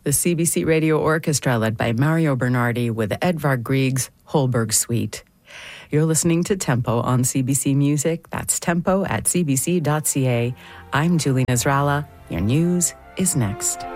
The CBC Radio Orchestra, led by Mario Bernardi with Edvard Grieg's Holberg Suite. You're listening to Tempo on CBC Music. That's tempo at cbc.ca. I'm Julie Nasrallah. Your news is next.